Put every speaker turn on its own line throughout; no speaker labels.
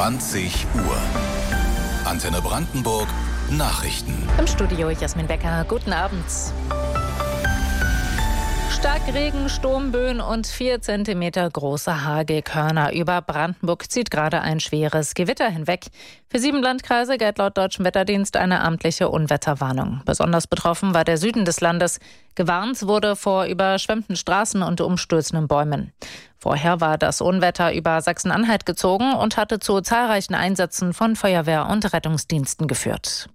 20 Uhr. Antenne Brandenburg Nachrichten.
Im Studio Jasmin Becker. Guten Abend. Starkregen, Sturmböen und 4 Zentimeter große Hagelkörner. Über Brandenburg zieht gerade ein schweres Gewitter hinweg. Für 7 Landkreise gilt laut Deutschem Wetterdienst eine amtliche Unwetterwarnung. Besonders betroffen war der Süden des Landes. Gewarnt wurde vor überschwemmten Straßen und umstürzenden Bäumen. Vorher war das Unwetter über Sachsen-Anhalt gezogen und hatte zu zahlreichen Einsätzen von Feuerwehr und Rettungsdiensten geführt.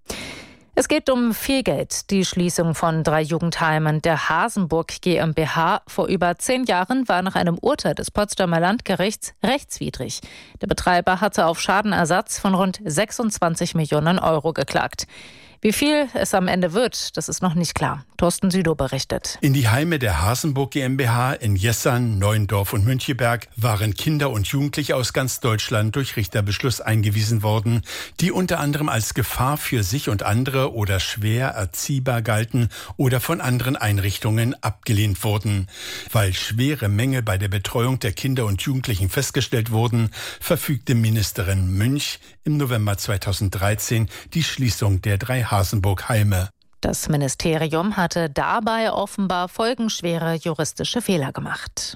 Es geht um viel Geld. Die Schließung von 3 Jugendheimen der Hasenburg GmbH vor über 10 Jahren war nach einem Urteil des Potsdamer Landgerichts rechtswidrig. Der Betreiber hatte auf Schadenersatz von rund 26 Millionen Euro geklagt. Wie viel es am Ende wird, das ist noch nicht klar. Thorsten Südow berichtet.
In die Heime der Hasenburg GmbH in Jessern, Neuendorf und Müncheberg waren Kinder und Jugendliche aus ganz Deutschland durch Richterbeschluss eingewiesen worden, die unter anderem als Gefahr für sich und andere oder schwer erziehbar galten oder von anderen Einrichtungen abgelehnt wurden. Weil schwere Mängel bei der Betreuung der Kinder und Jugendlichen festgestellt wurden, verfügte Ministerin Münch im November 2013 die Schließung der 3 Hasenburg-Heime.
Das Ministerium hatte dabei offenbar folgenschwere juristische Fehler gemacht.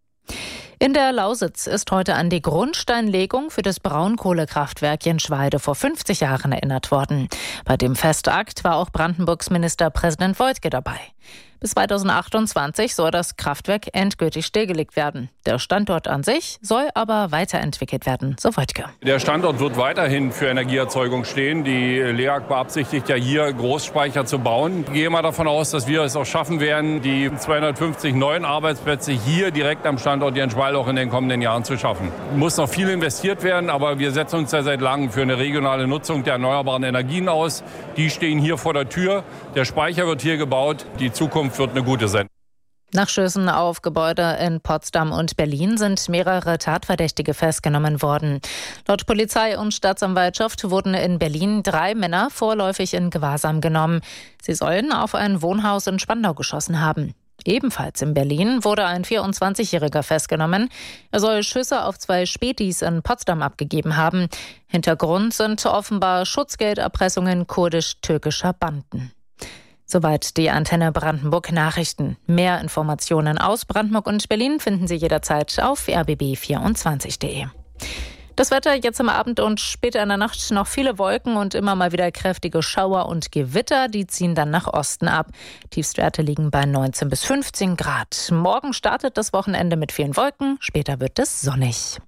In der Lausitz ist heute an die Grundsteinlegung für das Braunkohlekraftwerk Jenschwalde vor 50 Jahren erinnert worden. Bei dem Festakt war auch Brandenburgs Ministerpräsident Woidke dabei. Bis 2028 soll das Kraftwerk endgültig stillgelegt werden. Der Standort an sich soll aber weiterentwickelt werden, so Woidke.
Der Standort wird weiterhin für Energieerzeugung stehen. Die LEAG beabsichtigt ja hier Großspeicher zu bauen. Ich gehe mal davon aus, dass wir es auch schaffen werden, die 250 neuen Arbeitsplätze hier direkt am Standort Jenschwalde auch in den kommenden Jahren zu schaffen. Muss noch viel investiert werden, aber wir setzen uns ja seit langem für eine regionale Nutzung der erneuerbaren Energien aus. Die stehen hier vor der Tür. Der Speicher wird hier gebaut. Die Zukunft wird eine gute sein.
Nach Schüssen auf Gebäude in Potsdam und Berlin sind mehrere Tatverdächtige festgenommen worden. Laut Polizei und Staatsanwaltschaft wurden in Berlin 3 Männer vorläufig in Gewahrsam genommen. Sie sollen auf ein Wohnhaus in Spandau geschossen haben. Ebenfalls in Berlin wurde ein 24-Jähriger festgenommen. Er soll Schüsse auf 2 Spätis in Potsdam abgegeben haben. Hintergrund sind offenbar Schutzgelderpressungen kurdisch-türkischer Banden. Soweit die Antenne Brandenburg Nachrichten. Mehr Informationen aus Brandenburg und Berlin finden Sie jederzeit auf rbb24.de. Das Wetter jetzt am Abend und später in der Nacht noch viele Wolken und immer mal wieder kräftige Schauer und Gewitter. Die ziehen dann nach Osten ab. Tiefstwerte liegen bei 19 bis 15 Grad. Morgen startet das Wochenende mit vielen Wolken. Später wird es sonnig.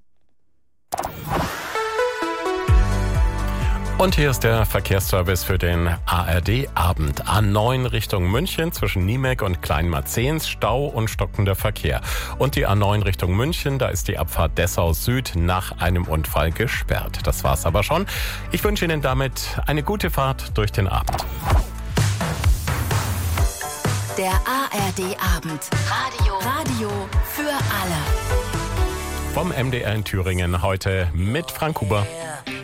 Und hier ist der Verkehrsservice für den ARD-Abend. A9 Richtung München zwischen Niemek und Kleinmarzens, Stau und stockender Verkehr. Und die A9 Richtung München, da ist die Abfahrt Dessau Süd nach einem Unfall gesperrt. Das war's aber schon. Ich wünsche Ihnen damit eine gute Fahrt durch den Abend.
Der ARD-Abend. Radio für alle.
Vom MDR in Thüringen heute mit Frank Huber.